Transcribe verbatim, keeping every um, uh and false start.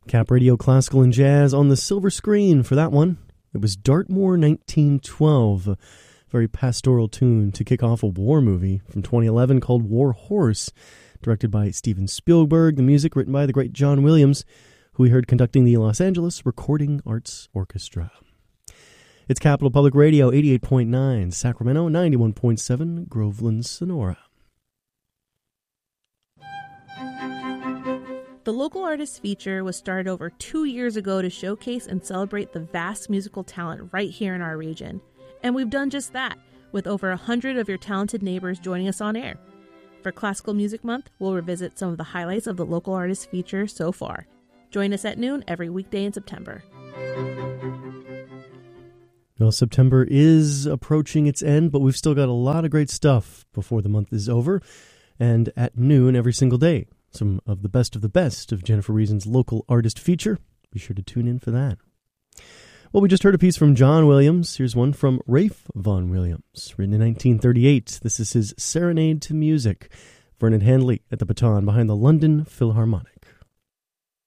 Cap Radio Classical and Jazz on the silver screen for that one. It was Dartmoor nineteen twelve, a very pastoral tune to kick off a war movie from twenty eleven called War Horse, directed by Steven Spielberg, the music written by the great John Williams, who we heard conducting the Los Angeles Recording Arts Orchestra. It's Capital Public Radio, eighty-eight point nine, Sacramento, ninety-one point seven, Groveland, Sonora. The Local Artist Feature was started over two years ago to showcase and celebrate the vast musical talent right here in our region. And we've done just that, with over one hundred of your talented neighbors joining us on air. For Classical Music Month, we'll revisit some of the highlights of the Local Artist Feature so far. Join us at noon every weekday in September. Well, September is approaching its end, but we've still got a lot of great stuff before the month is over. And at noon every single day, some of the best of the best of Jennifer Reason's Local Artist Feature. Be sure to tune in for that. Well, we just heard a piece from John Williams. Here's one from Rafe Vaughan Williams, written in nineteen thirty-eight. This is his Serenade to Music. Vernon Handley at the baton behind the London Philharmonic.